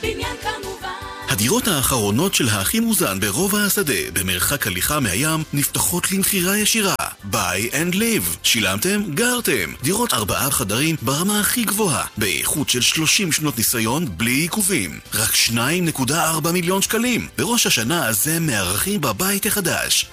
בניין כמובן. הדירות האחרונות של הכי מוזן ברובע השדה, במרחק הליכה מהים, נפתחות למכירה ישירה. Buy and live. שילמתם? גרתם. דירות 4 חדרים ברמה הכי גבוהה, באיכות של 30 שנות ניסיון בלי עיכובים. רק 2.4 מיליון שקלים. בראש השנה הזה מארחים בבית החדש.